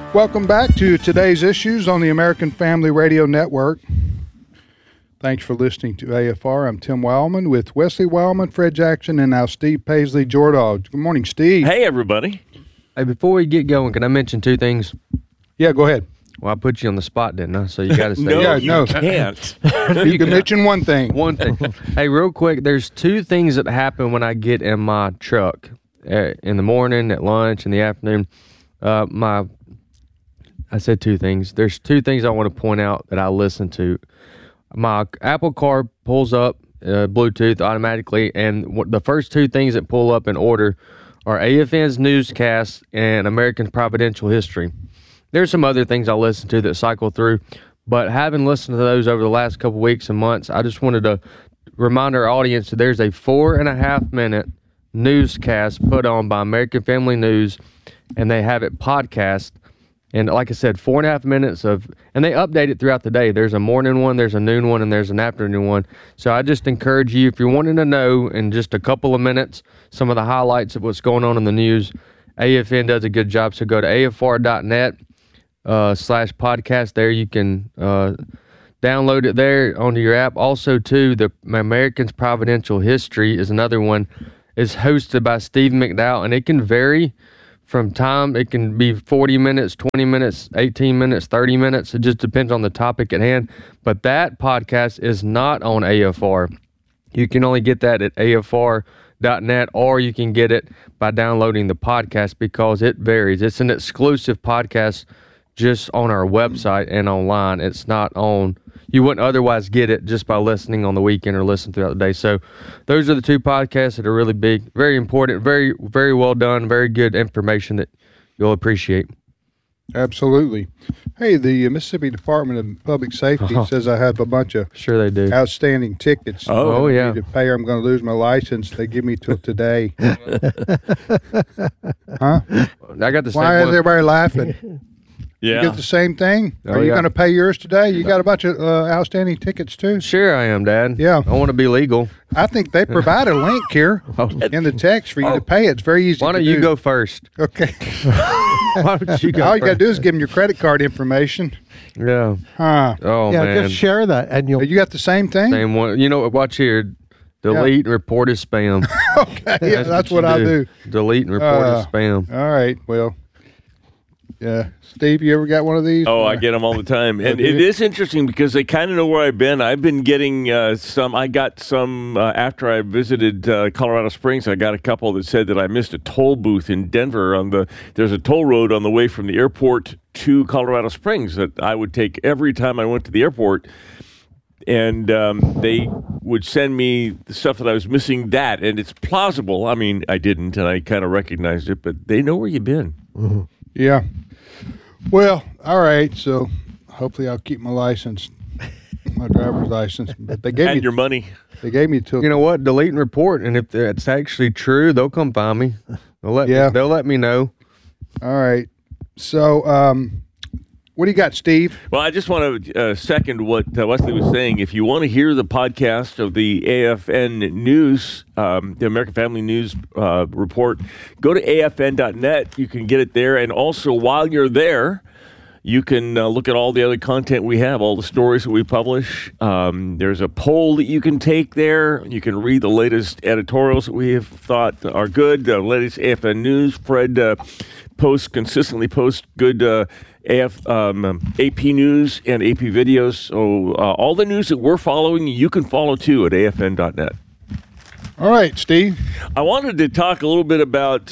Welcome back to today's issues on the American Family Radio Network. Thanks for listening to AFR. I'm Tim Wildman with Wesley Wildman, Fred Jackson, and now Steve Paisley Jordahl. Good morning, Steve. Hey, everybody. Hey, before we get going, can I mention two things? Yeah, go ahead. Well, I put you on the spot, didn't I? So you got to say No, it. you can't. You can mention one thing. One thing. Hey, real quick, there's two things that happen when I get in my truck in the morning, at lunch, in the afternoon. I said two things. There's two things I want to point out that I listen to. My Apple Car pulls up Bluetooth automatically, and the first two things that pull up in order are AFN's newscast and American Providential History. There's some other things I listen to that cycle through, but having listened to those over the last couple weeks and months, I just wanted to remind our audience that there's a 4.5-minute newscast put on by American Family News, and they have it podcast. And like I said, 4.5 minutes and they update it throughout the day. There's a morning one, there's a noon one, and there's an afternoon one. So I just encourage you, if you're wanting to know in just a couple of minutes some of the highlights of what's going on in the news, AFN does a good job. So go to afr.net /podcast. There you can download it there onto your app. Also, too, the Americans Providential History is another one. It's hosted by Steve McDowell, and it can vary from time. It can be 40 minutes, 20 minutes, 18 minutes, 30 minutes. It just depends on the topic at hand. But that podcast is not on AFR. You can only get that at afr.net, or you can get it by downloading the podcast because it varies. It's an exclusive podcast just on our website and online. It's not on, you wouldn't otherwise get it just by listening on the weekend or listening throughout the day. So those are the two podcasts that are really big, very important, very, very well done, very good information that you'll appreciate. Absolutely. Hey, the Mississippi Department of Public Safety says I have a bunch of Sure they do. outstanding tickets. Oh, I yeah. need to pay or I'm going to lose my license. They give me till today. Huh? I got the same Why is one. everybody laughing? You Yeah. get the same thing? Oh, Are you yeah. going to pay yours today? You got a bunch of outstanding tickets too? Sure I am, Dad. Yeah. I want to be legal. I think they provide a link here in the text for you to pay. It's very easy Why to don't do. you go first? Okay. Why don't you go All you got to first? do is give them your credit card information. Yeah. Huh. Oh, yeah, man. just share that, and you'll. You got the same thing? Same one. You know what? Watch here. Delete and report as spam. Okay, yeah, that's what you I'll do. Delete and report as spam. All right, well, yeah. Steve, you ever got one of these? Oh, I get them all the time. And do it you? is interesting because they kind of know where I've been. I've been getting some. I got some after I visited Colorado Springs. I got a couple that said that I missed a toll booth in Denver. There's a toll road on the way from the airport to Colorado Springs that I would take every time I went to the airport. And they would send me the stuff that I was missing that. And it's plausible. I mean, I didn't, and I kind of recognized it, but they know where you've been. Mm-hmm. Yeah. Well, all right. So hopefully I'll keep my license, my driver's license. But they gave And me your money. They gave me till You know what? Delete and report, and if it's actually true, they'll come find me. They'll let me know. All right. So what do you got, Steve? Well, I just want to second what Wesley was saying. If you want to hear the podcast of the AFN News, the American Family News report, go to afn.net. You can get it there. And also, while you're there, you can look at all the other content we have, all the stories that we publish. There's a poll that you can take there. You can read the latest editorials that we have thought are good. The latest AFN News. Fred consistently posts good AP News and AP videos. So all the news that we're following, you can follow too at afn.net. All right, Steve. I wanted to talk a little bit about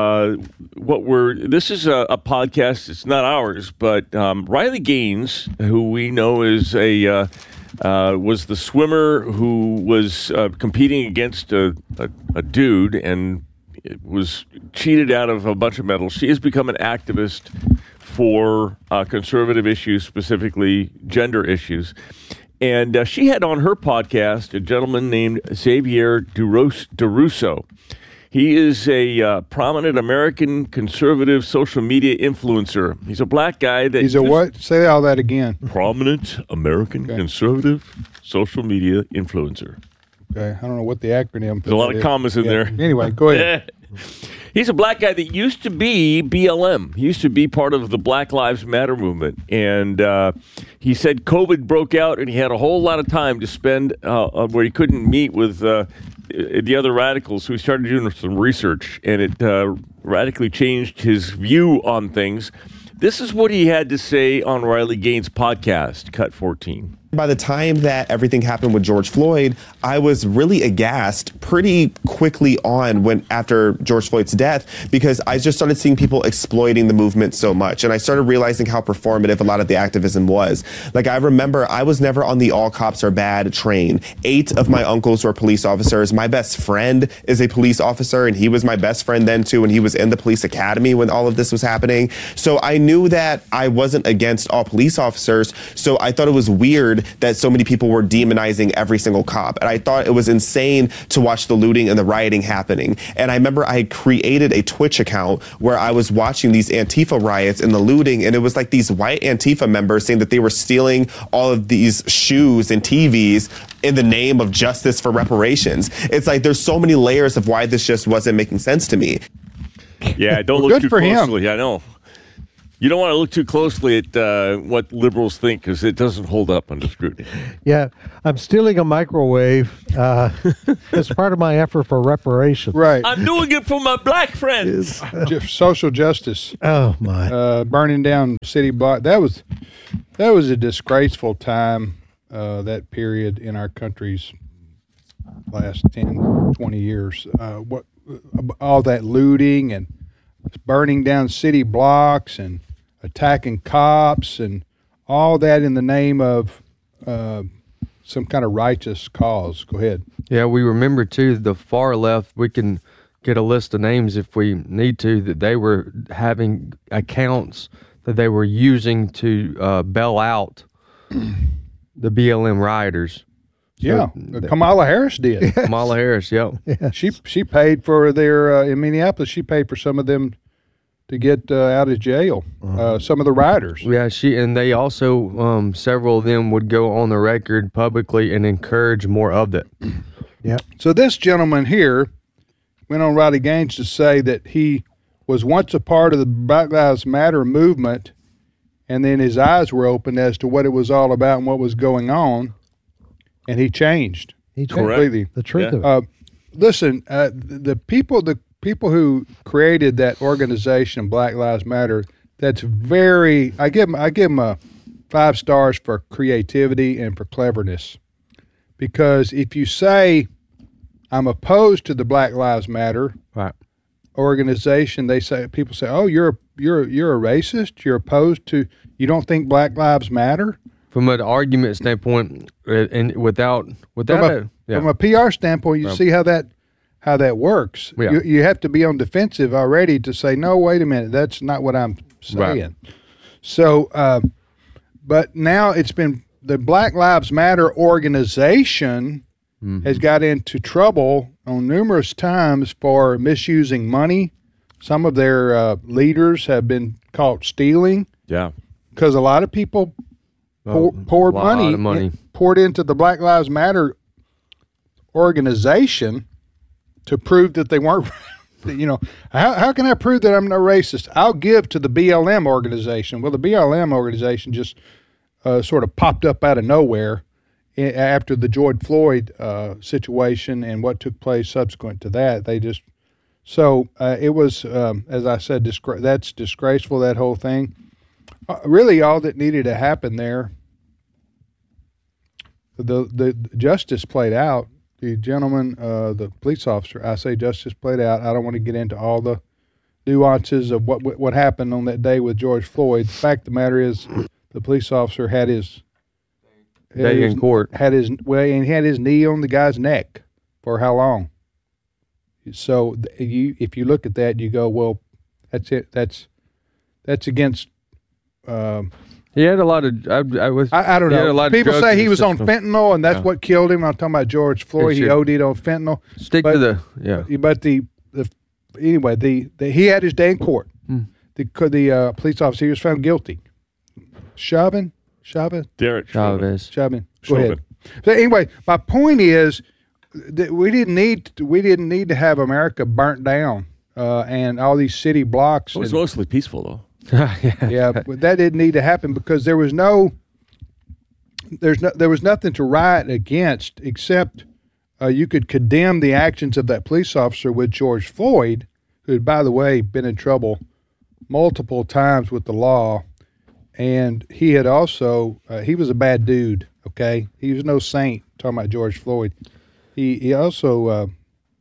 this is a podcast. It's not ours, but Riley Gaines, who we know is was the swimmer who was competing against a dude and was cheated out of a bunch of medals. She has become an activist for conservative issues, specifically gender issues. And she had on her podcast a gentleman named Xavier DeRusso. He is a prominent American conservative social media influencer. He's a black guy that... He's a what? Say all that again. Prominent American conservative social media influencer. Okay, I don't know what the acronym. There's a lot of commas in there. Anyway, go ahead. He's a black guy that used to be BLM. He used to be part of the Black Lives Matter movement. And he said COVID broke out and he had a whole lot of time to spend where he couldn't meet with the other radicals. So he started doing some research, and it radically changed his view on things. This is what he had to say on Riley Gaines' podcast, Cut 14. By the time that everything happened with George Floyd, I was really aghast pretty quickly on after George Floyd's death, because I just started seeing people exploiting the movement so much. And I started realizing how performative a lot of the activism was. Like, I remember I was never on the all cops are bad train. 8 of my uncles were police officers. My best friend is a police officer, and he was my best friend then too, and he was in the police academy when all of this was happening. So I knew that I wasn't against all police officers. So I thought it was weird that so many people were demonizing every single cop. And I thought it was insane to watch the looting and the rioting happening. And I remember I created a Twitch account where I was watching these Antifa riots and the looting, and it was like these white Antifa members saying that they were stealing all of these shoes and TVs in the name of justice for reparations. It's like there's so many layers of why this just wasn't making sense to me. Yeah, don't look too closely. I know. You don't want to look too closely at what liberals think, because it doesn't hold up under scrutiny. Yeah, I'm stealing a microwave as part of my effort for reparations. Right. I'm doing it for my black friends. Social justice. Oh my! Burning down city block. That was a disgraceful time. That period in our country's last 10, 20 years. What all that looting and burning down city blocks and attacking cops and all that in the name of some kind of righteous cause. Go ahead. Yeah, we remember too the far left. We can get a list of names if we need to, that they were having accounts that they were using to bail out the BLM rioters. Yeah, Kamala Harris did. Kamala Harris, yep. Yeah. She paid for their in Minneapolis. She paid for some of them to get out of jail. Some of the rioters. Yeah, they also several of them would go on the record publicly and encourage more of it. Yeah. So this gentleman here went on Riley Gaines to say that he was once a part of the Black Lives Matter movement, and then his eyes were opened as to what it was all about and what was going on, and he changed. He changed completely. the truth of it. Listen, the people who created that organization, Black Lives Matter, that's very. I give them 5 stars for creativity and for cleverness, because if you say I'm opposed to the Black Lives Matter organization, people say, oh, you're a racist. You're opposed to. You don't think Black Lives Matter. From an argument standpoint, and without from a PR standpoint, you see how that works. Yeah. You have to be on defensive already to say, no, wait a minute, that's not what I'm saying. Right. So, but now it's been the Black Lives Matter organization has got into trouble on numerous times for misusing money. Some of their leaders have been caught stealing. Yeah, because a lot of people poured money poured into the Black Lives Matter organization to prove that they weren't. How can I prove that I'm no racist? I'll give to the BLM organization. Well, the BLM organization just sort of popped up out of nowhere after the George Floyd situation and what took place subsequent to that. It was, as I said, that's disgraceful, that whole thing. Really, all that needed to happen there, the justice played out. The gentleman, the police officer, I say justice played out. I don't want to get into all the nuances of what happened on that day with George Floyd. The fact of the matter is, the police officer had his day in court. And he had his knee on the guy's neck for how long? So if you look at that, you go, well, that's it. That's against. He had a lot of. I don't know. People say he was on fentanyl, and that's what killed him. I'm talking about George Floyd. He OD'd on fentanyl. He had his day in court. The police officer, he was found guilty. Derek Chauvin. Go ahead. So anyway, my point is that we didn't need to have America burnt down and all these city blocks. It was and- mostly peaceful, though. yeah, but that didn't need to happen because there was nothing to riot against except you could condemn the actions of that police officer with George Floyd, who had, by the way, been in trouble multiple times with the law, and he had also he was a bad dude. Okay, he was no saint. Talking about George Floyd, he also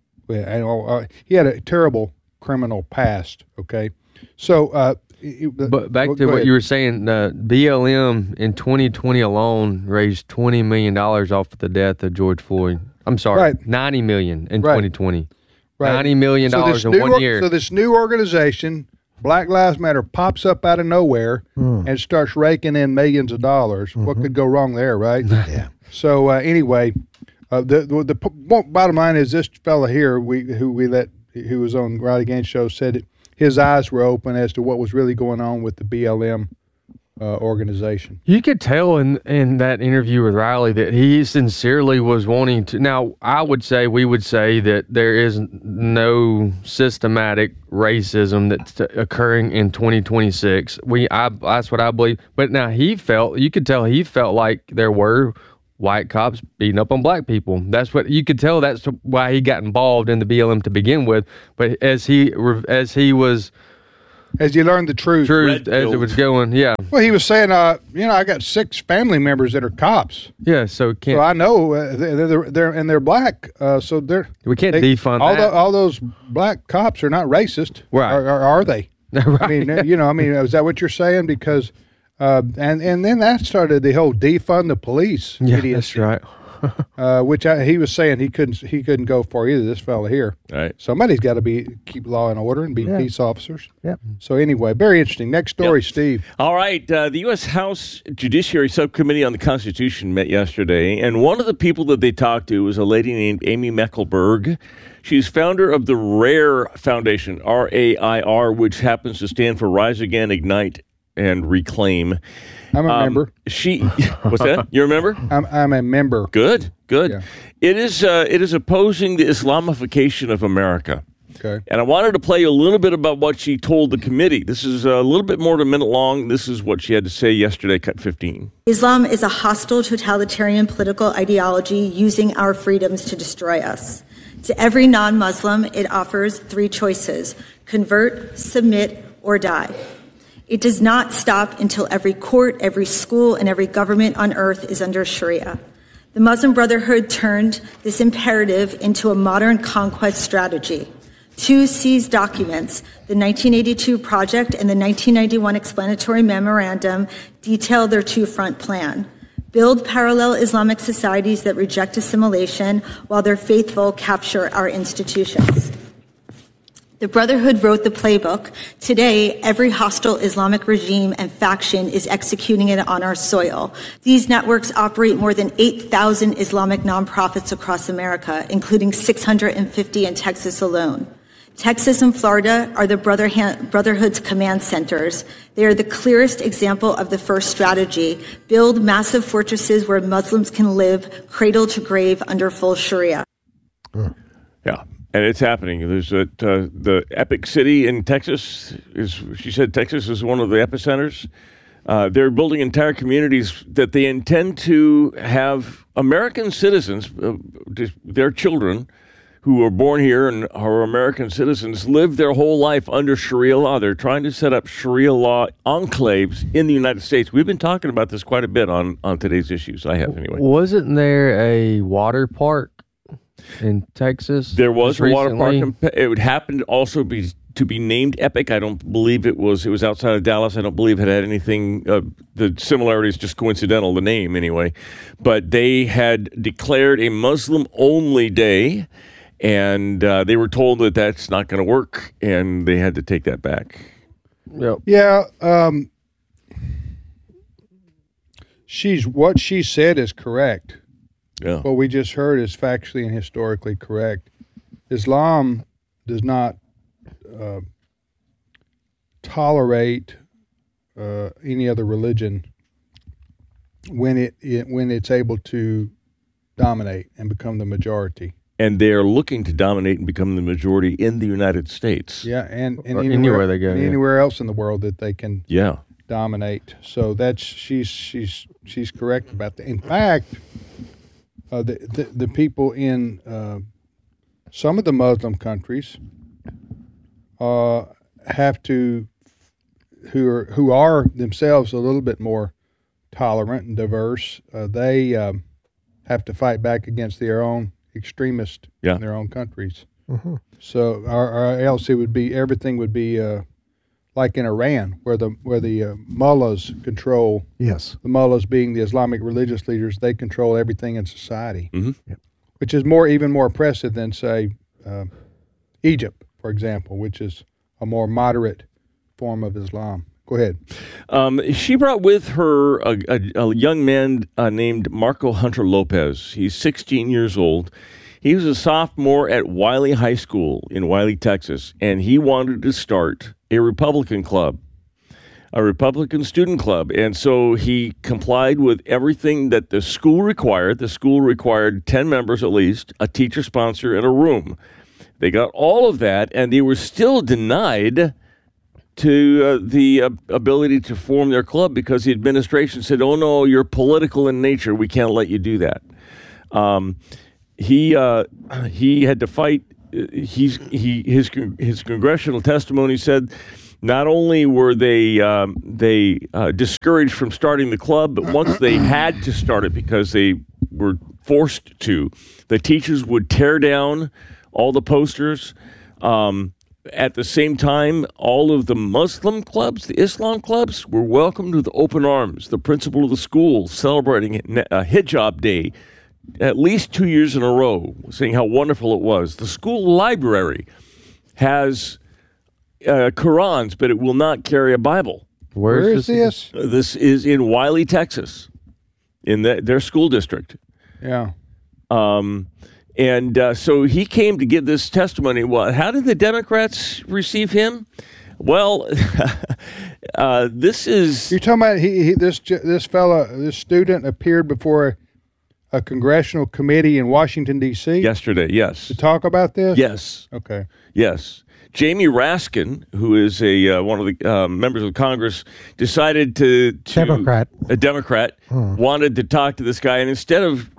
he had a terrible criminal past. Okay, so. But back to go what ahead. you were saying, BLM in 2020 alone raised $20 million off of the death of George Floyd. I'm sorry, Right. $90 million in Right. 2020. Right. $90 million this in new 1 year. So this new organization, Black Lives Matter, pops up out of nowhere and starts raking in millions of dollars. What could go wrong there, right? Yeah. So anyway, the bottom line is this fella here, who was on Riley Gaines' show, said it, his eyes were open as to what was really going on with the BLM organization. You could tell in that interview with Riley that he sincerely was wanting to. Now, we would say that there is no systematic racism that's occurring in 2026. That's what I believe. But now you could tell he felt like there were white cops beating up on black people. That's what you could tell. That's why he got involved in the BLM to begin with. But as you learned the truth, as it was going, yeah. Well, he was saying, I got 6 family members that are cops. Yeah, so So I know they're black. So we can't defund that. All those black cops are not racist, Right. Or are they? Right. I mean, is that what you're saying? Because and then that started the whole defund the police. Yeah, idiocy, that's right. which he was saying he couldn't go for either. This fella here. Right. Somebody's got to keep law and order and be peace officers. Yeah. So anyway, very interesting. Next story, Yep. Steve. All right. The U.S. House Judiciary Subcommittee on the Constitution met yesterday, and one of the people that they talked to was a lady named Amy Meckelberg. She's founder of the RAIR Foundation, RAIR, which happens to stand for Rise Again, Ignite, and Reclaim. I'm a member. What's that? You remember? I'm a member. Good. Yeah. It is opposing the Islamification of America. Okay. And I wanted to play you a little bit about what she told the committee. This is a little bit more than a minute long. This is what she had to say yesterday, cut 15. Islam is a hostile totalitarian political ideology using our freedoms to destroy us. To every non-Muslim, it offers 3 choices: convert, submit, or die. It does not stop until every court, every school, and every government on earth is under Sharia. The Muslim Brotherhood turned this imperative into a modern conquest strategy. 2 seized documents, the 1982 Project and the 1991 Explanatory Memorandum, detail their 2-front plan. Build parallel Islamic societies that reject assimilation while their faithful capture our institutions. The Brotherhood wrote the playbook. Today, every hostile Islamic regime and faction is executing it on our soil. These networks operate more than 8,000 Islamic nonprofits across America, including 650 in Texas alone. Texas and Florida are the Brotherhood's command centers. They are the clearest example of the first strategy: build massive fortresses where Muslims can live cradle to grave under full Sharia. Yeah. And it's happening. There's the Epic City in Texas. She said Texas is one of the epicenters. They're building entire communities that they intend to have American citizens, their children, who are born here and are American citizens, live their whole life under Sharia law. They're trying to set up Sharia law enclaves in the United States. We've been talking about this quite a bit on today's issues. I have, anyway. Wasn't there a water park in Texas? There was a water park. recently? It would happen to also be named Epic. I don't believe it was outside of Dallas. I don't believe it had anything. The similarity is just coincidental, the name anyway. But they had declared a Muslim-only day, and they were told that that's not going to work, and they had to take that back. Yep. Yeah. What she said is correct. Yeah. What we just heard is factually and historically correct. Islam does not tolerate any other religion when it's able to dominate and become the majority. and they are looking to dominate and become the majority in the United States. Yeah, and Or anywhere they go, yeah. anywhere else in the world that they can Yeah. dominate. So that's she's correct about that. In fact, the people in some of the Muslim countries have to who are themselves a little bit more tolerant and diverse. They have to fight back against their own extremists in their own countries. Mm-hmm. So or else it would be everything would be like in Iran, where the mullahs control. Yes. The mullahs being the Islamic religious leaders, they control everything in society, Yep. which is even more oppressive than, say, Egypt, for example, which is a more moderate form of Islam. Go ahead. She brought with her a young man named Marco Hunter Lopez. He's 16 years old. He was a sophomore at Wiley High School in Wiley, Texas, and he wanted to start a Republican club, a Republican student club. And so he complied with everything that the school required. The school required 10 members at least, a teacher sponsor, and a room. They got all of that, and they were still denied to the ability to form their club because the administration said, "Oh no, you're political in nature. We can't let you do that." He had to fight. His congressional testimony said not only were they discouraged from starting the club, but once they had to start it because they were forced to, the teachers would tear down all the posters. At the same time, all of the Muslim clubs, the Islam clubs, were welcomed with open arms. The principal of the school celebrating a hijab day at least 2 years in a row, saying how wonderful it was. The school library has Qurans, but it will not carry a Bible. Where is this? This is in Wiley, Texas, in their school district. Yeah. And so he came to give this testimony. Well, how did the Democrats receive him? Well, this is... You're talking about this student appeared before a congressional committee in Washington, D.C.? Yesterday, yes. To talk about this? Yes. Okay. Yes. Jamie Raskin, who is one of the members of Congress, decided to Democrat. A Democrat, wanted to talk to this guy, and instead of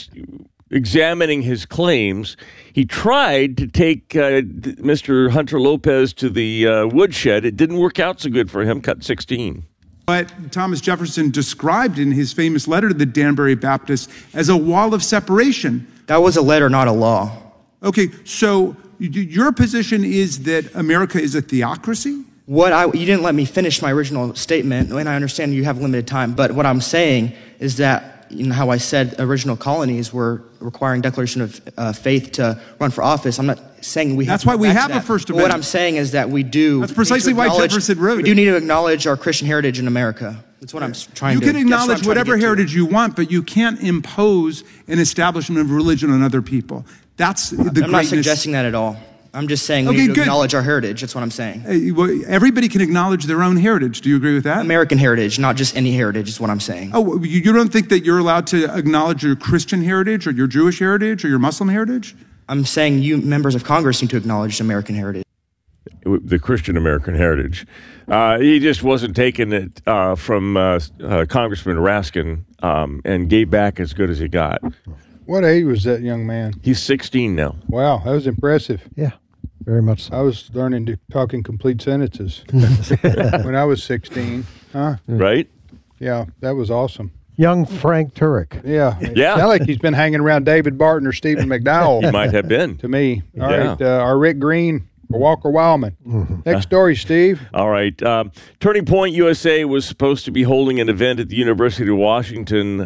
examining his claims, he tried to take Mr. Hunter Lopez to the woodshed. It didn't work out so good for him, cut 16. What Thomas Jefferson described in his famous letter to the Danbury Baptists as a wall of separation. That was a letter, not a law. Okay, so your position is that America is a theocracy? You didn't let me finish my original statement, and I understand you have limited time, but what I'm saying is that, you know how I said original colonies were requiring declaration of faith to run for office. I'm not saying we have That's to why we go back have to that. a First But Amendment. what I'm saying is that we do. That's precisely why Jefferson wrote We it. do need to acknowledge our Christian heritage in America. That's what I'm trying to. You can that's what I'm acknowledge trying to whatever get to. heritage you want, but you can't impose an establishment of religion on other people. That's the greatness. I'm not suggesting that at all. I'm just saying we Okay, need to good. acknowledge our heritage. That's what I'm saying. Well, everybody can acknowledge their own heritage. Do you agree with that? American heritage, not just any heritage, is what I'm saying. Oh, you don't think that you're allowed to acknowledge your Christian heritage or your Jewish heritage or your Muslim heritage? I'm saying you members of Congress need to acknowledge American heritage. The Christian American heritage. He just wasn't taking it from Congressman Raskin and gave back as good as he got. What age was that young man? He's 16 now. Wow, that was impressive. Yeah, very much so. I was learning to talk in complete sentences when I was 16. Huh? Right? Yeah, that was awesome. Young Frank Turek. Yeah. Yeah. Sound like he's been hanging around David Barton or Stephen McDowell He might have been. to me. All Yeah. right, our Rick Green or Walker Wildman. Next story, Steve. All right. Turning Point USA was supposed to be holding an event at the University of Washington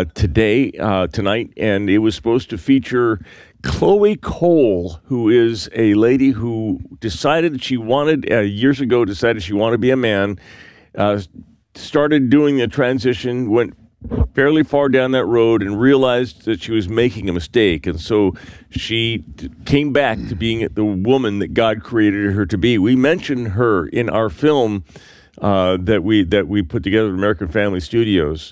tonight, and it was supposed to feature Chloe Cole, who is a lady who decided that she wanted, years ago, decided she wanted to be a man, started doing the transition, went fairly far down that road and realized that she was making a mistake. And so she came back to being the woman that God created her to be. We mentioned her in our film, that we put together at American Family Studios.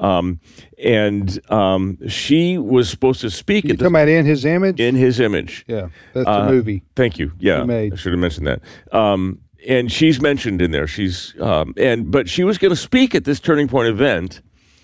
She was supposed to speak. You're talking about In His Image? In His Image. Yeah, that's the movie. Thank you. Yeah, I should have mentioned that. And she's mentioned in there. But she was going to speak at this Turning Point event.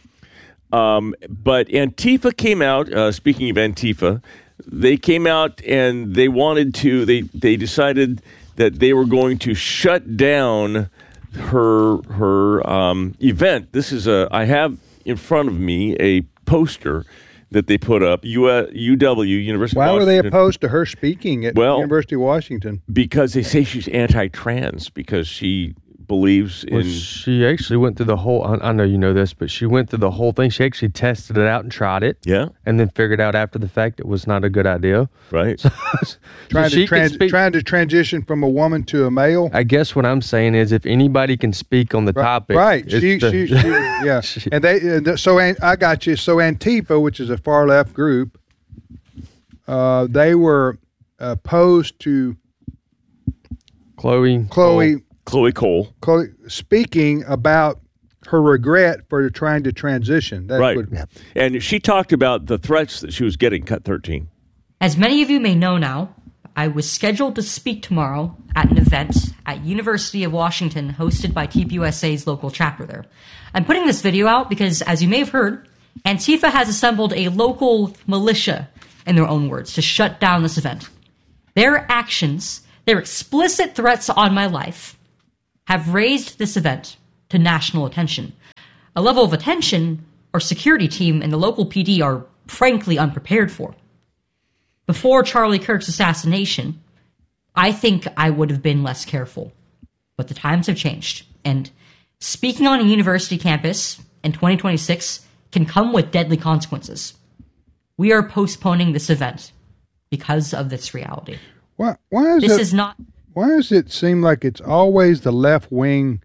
But Antifa came out. Speaking of Antifa, they came out and they wanted to. They decided that they were going to shut down her event. This is I have in front of me a poster that they put up, UW, University of Washington. Why were they opposed to her speaking at University of Washington? Because they say she's anti-trans, because she believes in... She actually went through the whole... I know you know this, but she went through the whole thing. She actually tested it out and tried it. Yeah. And then figured out after the fact it was not a good idea. Right. Trying to transition from a woman to a male. I guess what I'm saying is if anybody can speak on the topic... Right. Yeah. I got you. So Antifa, which is a far-left group, they were opposed to... Chloe Cole speaking about her regret for trying to transition. And she talked about the threats that she was getting, Cut 13. As many of you may know now, I was scheduled to speak tomorrow at an event at University of Washington hosted by TPUSA's local chapter there. I'm putting this video out because, as you may have heard, Antifa has assembled a local militia, in their own words, to shut down this event. Their actions, their explicit threats on my life, have raised this event to national attention. A level of attention our security team and the local PD are frankly unprepared for. Before Charlie Kirk's assassination, I think I would have been less careful. But the times have changed, and speaking on a university campus in 2026 can come with deadly consequences. We are postponing this event because of this reality. Why does it seem like it's always the left-wing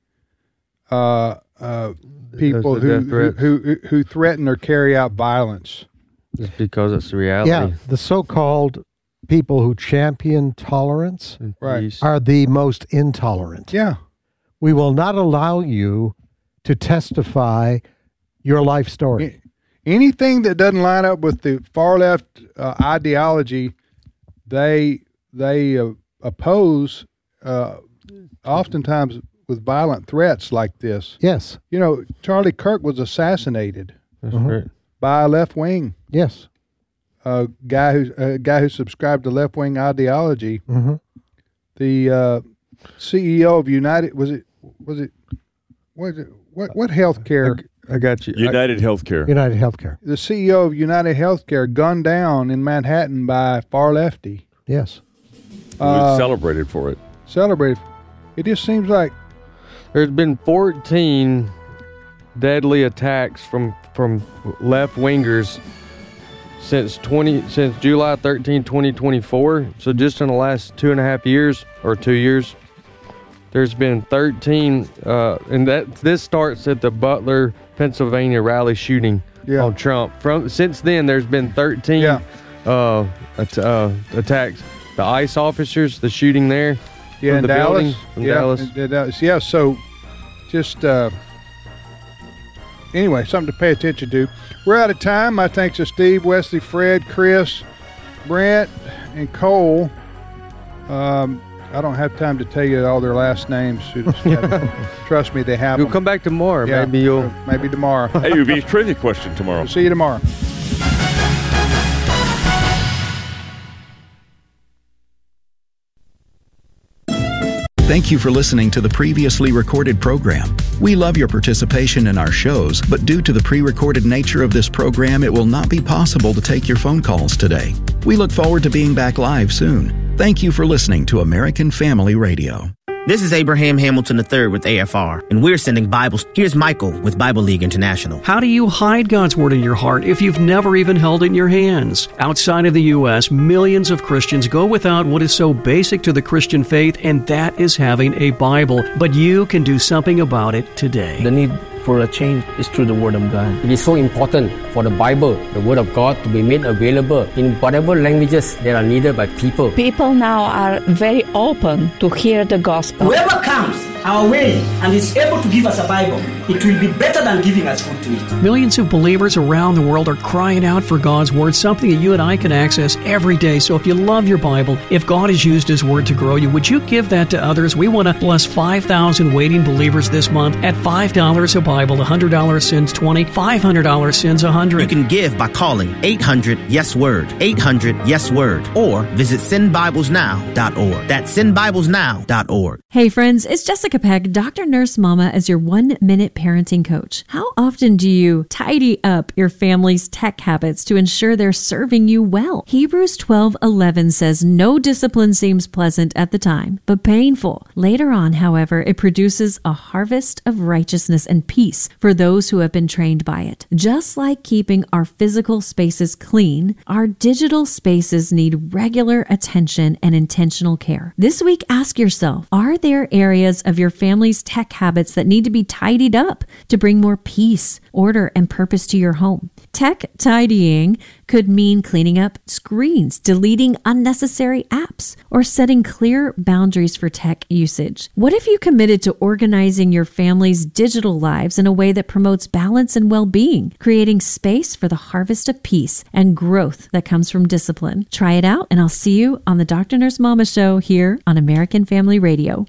people who threaten or carry out violence? It's because it's the reality. Yeah, the so-called people who champion tolerance are the most intolerant. Yeah. We will not allow you to testify your life story. Anything that doesn't line up with the far-left ideology, they oppose oftentimes with violent threats like this. Yes. You know, Charlie Kirk was assassinated by a left wing. Yes. A guy who subscribed to left wing ideology. Mm-hmm. The CEO of United what healthcare? I got you. United Healthcare. United Healthcare. The CEO of United Healthcare gunned down in Manhattan by a far lefty. Yes. Was celebrated for it. It just seems like there's been 14 deadly attacks from left wingers since July 13, 2024. So just in the last 2.5 years or 2 years, there's been 13, and this starts at the Butler, Pennsylvania rally shooting on Trump. Since then, there's been 13 attacks. The ICE officers, the shooting there, in the Dallas, Dallas. Yeah. So, just anyway, something to pay attention to. We're out of time. My thanks to Steve, Wesley, Fred, Chris, Brent, and Cole. I don't have time to tell you all their last names. Trust me, they have them. You'll come back tomorrow. Yeah, maybe tomorrow. Hey, it'll be a trivia question tomorrow. See you tomorrow. Thank you for listening to the previously recorded program. We love your participation in our shows, but due to the pre-recorded nature of this program, it will not be possible to take your phone calls today. We look forward to being back live soon. Thank you for listening to American Family Radio. This is Abraham Hamilton III with AFR, and we're sending Bibles. Here's Michael with Bible League International. How do you hide God's Word in your heart if you've never even held it in your hands? Outside of the U.S., millions of Christians go without what is so basic to the Christian faith, and that is having a Bible. But you can do something about it today. The need for a change is through the Word of God. It is so important for the Bible, the Word of God, to be made available in whatever languages that are needed by people. People now are very open to hear the gospel. Whoever comes our way and is able to give us a Bible, it will be better than giving us food to eat. Millions of believers around the world are crying out for God's Word, something that you and I can access every day. So if you love your Bible, if God has used His Word to grow you, would you give that to others? We want to bless 5,000 waiting believers this month at $5 a Bible. $100 sends 20, $500 sends 100. You can give by calling 800-YES-WORD, 800-YES-WORD, or visit sendbiblesnow.org. That's sendbiblesnow.org. Hey friends, it's Jessica Peck, Dr. Nurse Mama, as your 1-minute parenting coach. How often do you tidy up your family's tech habits to ensure they're serving you well? Hebrews 12:11 says, "No discipline seems pleasant at the time, but painful. Later on, however, it produces a harvest of righteousness and peace for those who have been trained by it." Just like keeping our physical spaces clean, our digital spaces need regular attention and intentional care. This week, ask yourself, are there areas of your family's tech habits that need to be tidied up to bring more peace, order, and purpose to your home? Tech tidying could mean cleaning up screens, deleting unnecessary apps, or setting clear boundaries for tech usage. What if you committed to organizing your family's digital lives in a way that promotes balance and well-being, creating space for the harvest of peace and growth that comes from discipline? Try it out, and I'll see you on the Dr. Nurse Mama Show here on American Family Radio.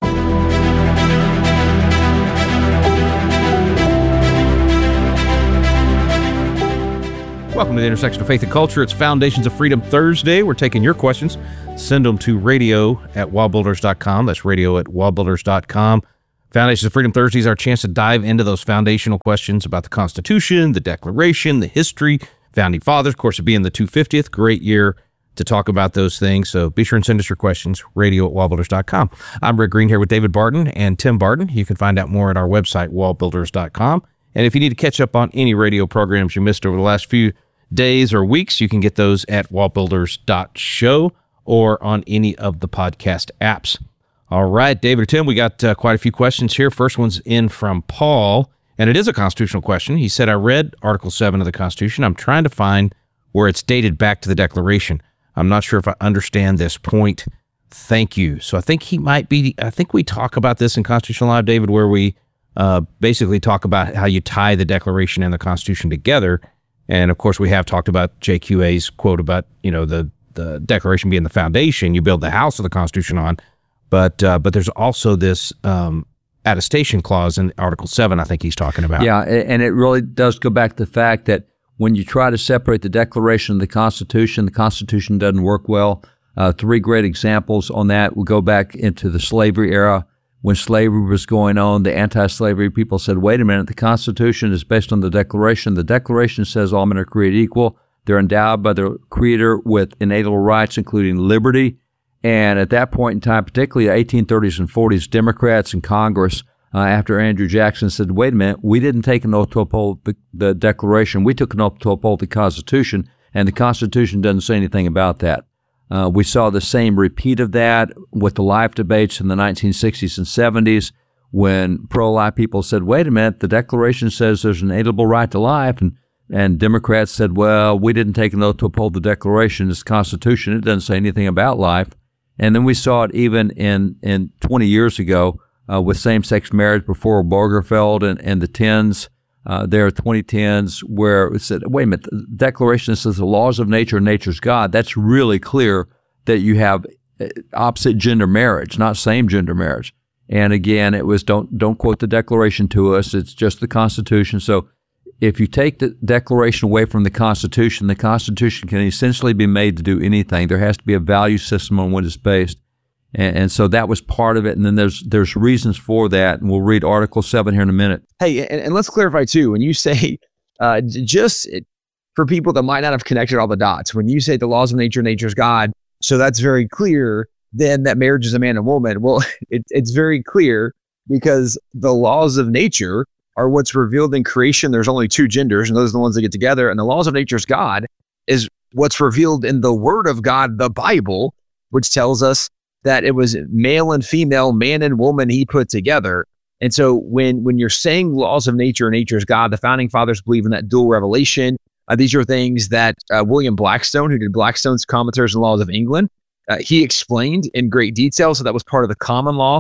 Welcome to the intersection of faith and culture. It's Foundations of Freedom Thursday. We're taking your questions. Send them to radio@wallbuilders.com. That's radio@wallbuilders.com. Foundations of Freedom Thursday is our chance to dive into those foundational questions about the Constitution, the Declaration, the history, Founding Fathers. Of course, it being the 250th, great year to talk about those things. So be sure and send us your questions, radio@wallbuilders.com. I'm Rick Green here with David Barton and Tim Barton. You can find out more at our website, wallbuilders.com. And if you need to catch up on any radio programs you missed over the last few days or weeks, you can get those at wallbuilders.show or on any of the podcast apps. All right, David or Tim, we got quite a few questions here. First one's in from Paul, and it is a constitutional question. He said, I read Article 7 of the Constitution. I'm trying to find where it's dated back to the Declaration. I'm not sure if I understand this point. Thank you. So I think we talk about this in Constitutional Live, David, where we basically talk about how you tie the Declaration and the Constitution together. And of course, we have talked about JQA's quote about, the Declaration being the foundation you build the house of the Constitution on. But there's also this attestation clause in Article 7 I think he's talking about. Yeah, and it really does go back to the fact that when you try to separate the Declaration and the Constitution doesn't work well. Three great examples on that. We go back into the slavery era. When slavery was going on, the anti-slavery people said, wait a minute, the Constitution is based on the Declaration. The Declaration says all men are created equal. They're endowed by their Creator with inalienable rights, including liberty. And at that point in time, particularly the 1830s and 40s, Democrats in Congress, after Andrew Jackson said, wait a minute, we didn't take an oath to uphold the Declaration. We took an oath to uphold the Constitution, and the Constitution doesn't say anything about that. We saw the same repeat of that with the life debates in the 1960s and 70s when pro-life people said, wait a minute, the Declaration says there's an inalienable right to life. And Democrats said, well, we didn't take an oath to uphold the Declaration. It's the Constitution. It doesn't say anything about life. And then we saw it even in 20 years ago with same-sex marriage before Obergefell and the 2010s, where it said, wait a minute, the Declaration says the laws of nature and nature's God. That's really clear that you have opposite gender marriage, not same gender marriage. And again, it was don't quote the Declaration to us. It's just the Constitution. So if you take the Declaration away from the Constitution can essentially be made to do anything. There has to be a value system on what it's based. And so that was part of it. And then there's reasons for that. And we'll read Article 7 here in a minute. Hey, and let's clarify too, when you say, just for people that might not have connected all the dots, when you say the laws of nature, nature's God, so that's very clear then that marriage is a man and woman. Well, it's very clear because the laws of nature are what's revealed in creation. There's only two genders, and those are the ones that get together. And the laws of nature's God is what's revealed in the Word of God, the Bible, which tells us that it was male and female, man and woman he put together. And so when you're saying laws of nature and nature's God, the founding fathers believe in that dual revelation. These are things that William Blackstone, who did Blackstone's Commentaries on Laws of England, he explained in great detail. So that was part of the common law.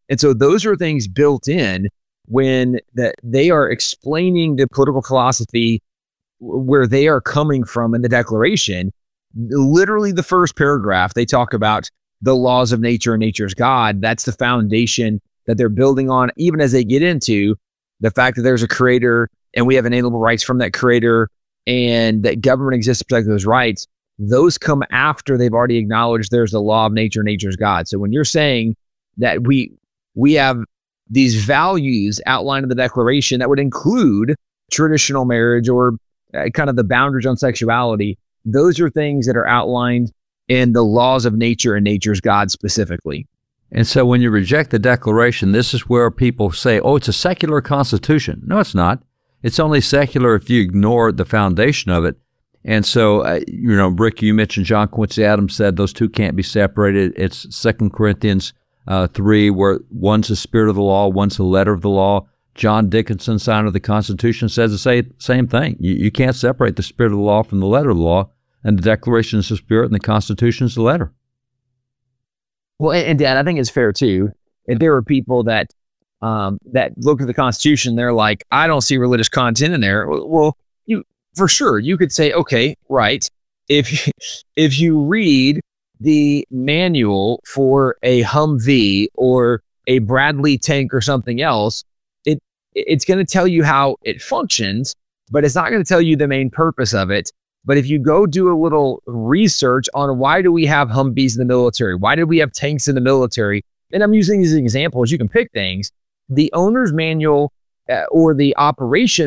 And so those are things built in when that they are explaining the political philosophy where they are coming from in the Declaration. Literally the first paragraph, they talk about the laws of nature and nature's God. That's the foundation that they're building on, even as they get into the fact that there's a creator and we have inalienable rights from that creator and that government exists to protect those rights. Those come after they've already acknowledged there's the law of nature and nature's God. So when you're saying that we have these values outlined in the Declaration that would include traditional marriage or kind of the boundaries on sexuality, those are things that are outlined in the laws of nature and nature's God specifically. And so when you reject the Declaration, this is where people say, oh, it's a secular constitution. No, it's not. It's only secular if you ignore the foundation of it. And so, Rick, you mentioned John Quincy Adams said those two can't be separated. It's 2 Corinthians 3, where one's the spirit of the law, one's the letter of the law. John Dickinson, signer of the Constitution, says the same thing. You can't separate the spirit of the law from the letter of the law, and the Declaration is the spirit and the Constitution is the letter. Well, and Dad, I think it's fair too. If there are people that look at the Constitution, they're like, I don't see religious content in there. Well, for sure, you could say, okay, right. If you read the manual for a Humvee or a Bradley tank or something else, it's going to tell you how it functions, but it's not going to tell you the main purpose of it. But if you go do a little research on why do we have Humvees in the military? Why do we have tanks in the military? And I'm using these examples. You can pick things. The owner's manual or the operation